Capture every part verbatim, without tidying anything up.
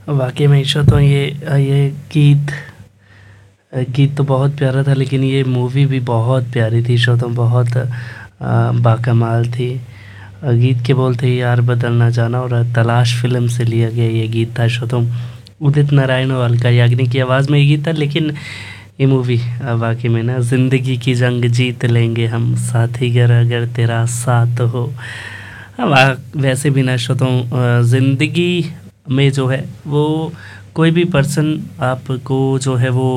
वाक़ई में ईशा तो ये ये गीत गीत तो बहुत प्यारा था, लेकिन ये मूवी भी बहुत प्यारी थी ईशा तो बहुत अ, बाकमाल थी। अ, गीत के बोल थे यार बदलना जाना, और तलाश फ़िल्म से लिया गया ये गीत था ईशा तो। उदित नारायण और अलका याग्निक की आवाज़ में ये गीत था, लेकिन ये मूवी वाक़ई में ना, ज़िंदगी की जंग जीत लेंगे हम साथी गर अगर तेरा साथ हो। हाँ, वा- वैसे भी ना श्रोताओ, अ, ज़िंदगी में जो है वो कोई भी पर्सन आपको जो है वो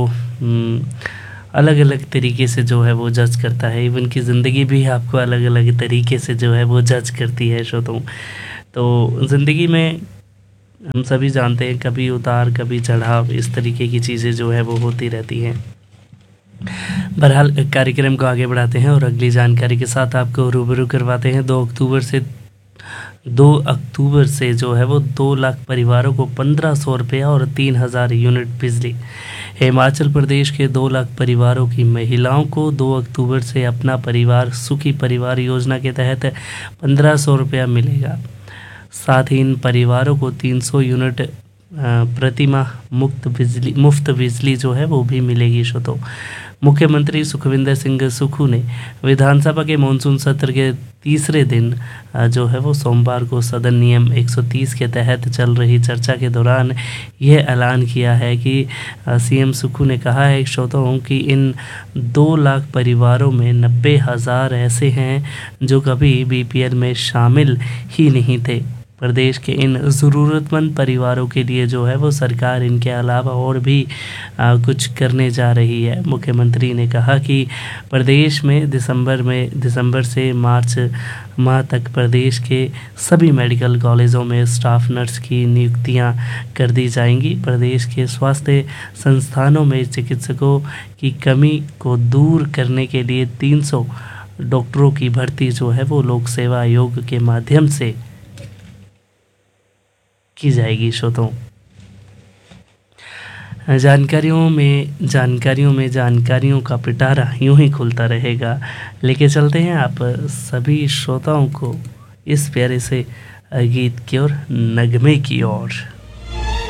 अलग अलग तरीके से जो है वो जज करता है। इवन की ज़िंदगी भी आपको अलग अलग तरीके से जो है वो जज करती है श्रोताओ। तो ज़िंदगी में हम सभी जानते हैं, कभी उतार कभी चढ़ाव, इस तरीके की चीज़ें जो है वो होती रहती हैं। बहरहाल कार्यक्रम को आगे बढ़ाते हैं और अगली जानकारी के साथ आपको रूबरू करवाते हैं। दो अक्टूबर से दो अक्टूबर से जो है वो दो लाख परिवारों को पंद्रह सौ रुपया और तीन हज़ार यूनिट बिजली। हिमाचल प्रदेश के दो लाख परिवारों की महिलाओं को दो अक्टूबर से अपना परिवार सुखी परिवार योजना के तहत पंद्रह सौ रुपया मिलेगा। साथ ही इन परिवारों को तीन सौ यूनिट अ, प्रति माह मुफ्त बिजली मुफ्त बिजली जो है वो भी मिलेगी। शो तो मुख्यमंत्री सुखविंदर सिंह सुक्खू ने विधानसभा के मानसून सत्र के तीसरे दिन अ, जो है वो सोमवार को सदन नियम एक सौ तीस के तहत चल रही चर्चा के दौरान यह ऐलान किया है कि अ, सीएम सुक्खू ने कहा है श्रोताओं कि इन दो लाख परिवारों में नब्बे हज़ार ऐसे हैं जो कभी बीपीएल में शामिल ही नहीं थे। प्रदेश के इन ज़रूरतमंद परिवारों के लिए जो है वो सरकार इनके अलावा और भी आ, कुछ करने जा रही है। मुख्यमंत्री ने कहा कि प्रदेश में दिसंबर में दिसंबर से मार्च माह तक प्रदेश के सभी मेडिकल कॉलेजों में स्टाफ नर्स की नियुक्तियां कर दी जाएंगी। प्रदेश के स्वास्थ्य संस्थानों में चिकित्सकों की कमी को दूर करने के लिए तीन सौ डॉक्टरों की भर्ती जो है वो लोक सेवा आयोग के माध्यम से की जाएगी। श्रोताओं, जानकारियों में जानकारियों में जानकारियों का पिटारा यूं ही खुलता रहेगा। लेके चलते हैं आप सभी श्रोताओं को इस प्यारे से गीत की ओर, नगमे की ओर।